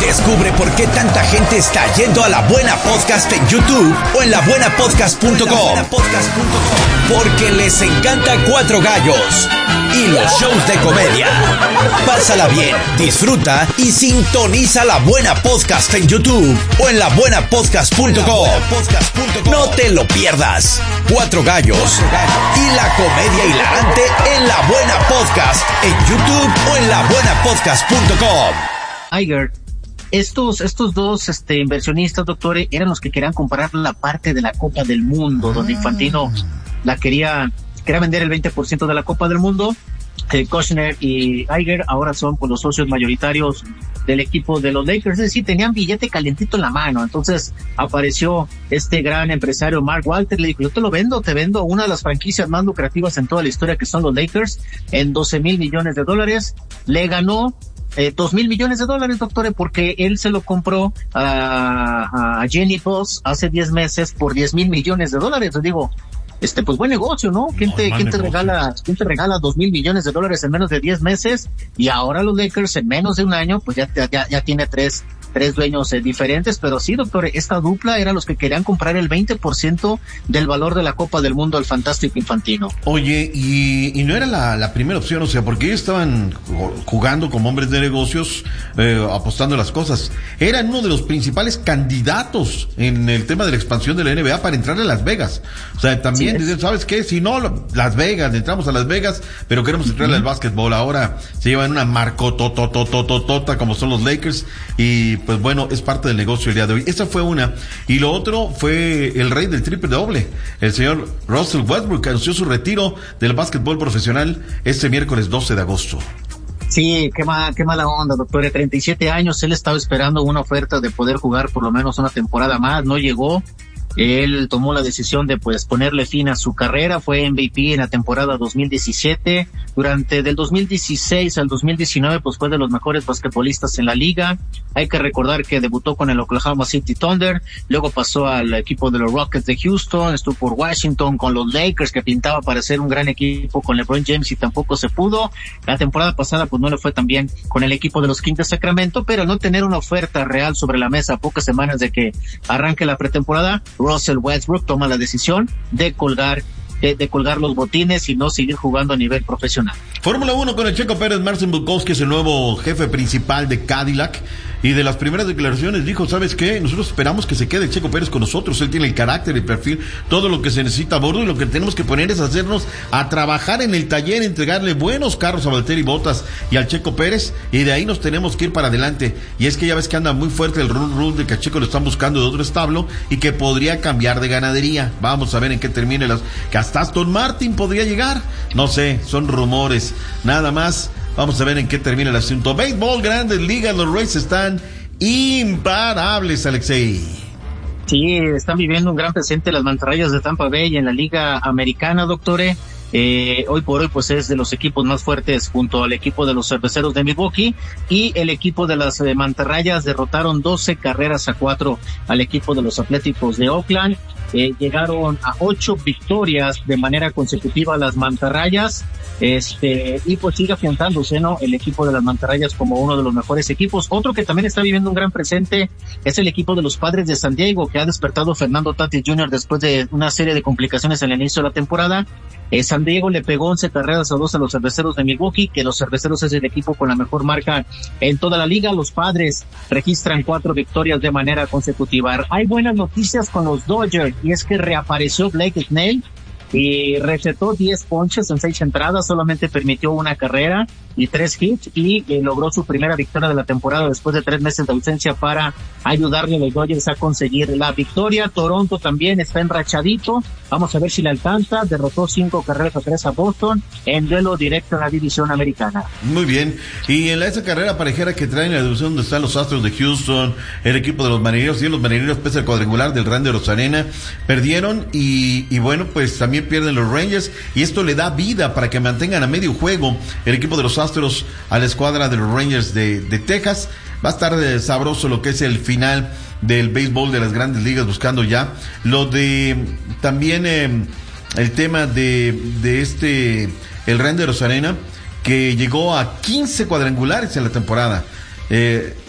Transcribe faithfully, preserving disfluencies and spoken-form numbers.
Descubre por qué tanta gente está yendo a La Buena Podcast en YouTube o en la buena podcast punto com. Porque les encanta Cuatro Gallos y los shows de comedia. Pásala bien, disfruta y sintoniza La Buena Podcast en YouTube o en la buena podcast punto com. No te lo pierdas. Cuatro Gallos y la comedia hilarante en La Buena Podcast en YouTube o en la buena podcast punto com. Iger, estos, estos dos este, inversionistas, doctores, eran los que querían comprar la parte de la Copa del Mundo, donde Infantino la quería, quería vender el veinte por ciento de la Copa del Mundo. Eh, Kushner y Iger ahora son pues, los socios mayoritarios del equipo de los Lakers, es decir, tenían billete calentito en la mano. Entonces apareció este gran empresario Mark Walter, le dijo, yo te lo vendo, te vendo una de las franquicias más lucrativas en toda la historia, que son los Lakers, en doce mil millones de dólares. Le ganó eh, dos mil millones de dólares, doctores, porque él se lo compró a, a Jenny Buss hace diez meses por diez mil millones de dólares. Les digo, Este, pues buen negocio, ¿no? ¿Quién te, ¿quién te regala, quién te regala dos mil millones de dólares en menos de diez meses? Y ahora los Lakers en menos de un año, pues ya, ya, ya tiene tres, tres dueños eh, diferentes. Pero sí, doctor, esta dupla eran los que querían comprar el veinte por ciento del valor de la Copa del Mundo al fantástico Infantino. Oye, y, y no era la, la primera opción, o sea, porque ellos estaban jugando como hombres de negocios, eh, apostando las cosas. Eran uno de los principales candidatos en el tema de la expansión de la N B A para entrar a Las Vegas. O sea, también sí, dicen, ¿sabes qué? Si no, Las Vegas, entramos a Las Vegas, pero queremos entrar uh-huh. al básquetbol. Ahora se llevan una marcotototototota como son los Lakers, y pues bueno, es parte del negocio el día de hoy. Esa fue una. Y lo otro fue el rey del triple doble, el señor Russell Westbrook, que anunció su retiro del básquetbol profesional este miércoles doce de agosto. Sí, qué, ma, qué mala onda, doctor. De treinta y siete años, él estaba esperando una oferta de poder jugar por lo menos una temporada más, no llegó. Él tomó la decisión de pues ponerle fin a su carrera, fue M V P en la temporada dos mil diecisiete, durante del dos mil dieciséis al dos mil diecinueve pues fue de los mejores basquetbolistas en la liga. Hay que recordar que debutó con el Oklahoma City Thunder, luego pasó al equipo de los Rockets de Houston, estuvo por Washington con los Lakers, que pintaba para ser un gran equipo con LeBron James y tampoco se pudo. La temporada pasada pues no le fue tan bien con el equipo de los Kings de Sacramento, pero al no tener una oferta real sobre la mesa a pocas semanas de que arranque la pretemporada, Russell Westbrook toma la decisión de colgar de, de colgar los botines y no seguir jugando a nivel profesional. Fórmula uno con el Checo Pérez. Marcin Bulkowski es el nuevo jefe principal de Cadillac, y de las primeras declaraciones dijo, ¿sabes qué? Nosotros esperamos que se quede el Checo Pérez con nosotros. Él tiene el carácter, el perfil, todo lo que se necesita a bordo, y lo que tenemos que poner es hacernos a trabajar en el taller, entregarle buenos carros a Valtteri Bottas y al Checo Pérez, y de ahí nos tenemos que ir para adelante. Y es que ya ves que anda muy fuerte el run run de que a Checo lo están buscando de otro establo y que podría cambiar de ganadería. Vamos a ver en qué termine las... que hasta Aston Martin podría llegar. No sé, son rumores, nada más. Vamos a ver en qué termina el asunto. Béisbol, Grandes Ligas, los Rays están imparables, Alexei. Sí, están viviendo un gran presente las mantarrayas de Tampa Bay en la Liga Americana, doctore. Eh, hoy por hoy pues es de los equipos más fuertes junto al equipo de los Cerveceros de Milwaukee, y el equipo de las eh, mantarrayas derrotaron doce carreras a cuatro al equipo de los Atléticos de Oakland. Eh, llegaron a ocho victorias de manera consecutiva las mantarrayas, este, y pues sigue afianzándose, ¿no? El equipo de las mantarrayas como uno de los mejores equipos. Otro que también está viviendo un gran presente es el equipo de los Padres de San Diego, que ha despertado Fernando Tatis junior después de una serie de complicaciones en el inicio de la temporada. Eh, San Diego le pegó once carreras a dos a los Cerveceros de Milwaukee, que los Cerveceros es el equipo con la mejor marca en toda la liga. Los Padres registran cuatro victorias de manera consecutiva. Hay buenas noticias con los Dodgers, y es que reapareció Blake Snell y recetó diez ponches en seis entradas, solamente permitió una carrera y tres hits, y eh, logró su primera victoria de la temporada después de tres meses de ausencia para ayudarle a los Dodgers a conseguir la victoria. Toronto también está enrachadito, vamos a ver si le alcanza. Derrotó cinco carreras a tres a Boston en duelo directo en la división americana. Muy bien, y en la, esa carrera parejera que traen en la división donde están los Astros de Houston, el equipo de los Marineros, y los Marineros pese al cuadrangular del Randy Arozarena, perdieron, y, y bueno, pues también pierden los Rangers, y esto le da vida para que mantengan a medio juego el equipo de los Astros a la escuadra de los Rangers de, de Texas. Va a estar eh, sabroso lo que es el final del béisbol de las Grandes Ligas, buscando ya lo de también eh, el tema de, de este, el Randy Arozarena, que llegó a quince cuadrangulares en la temporada. Eh,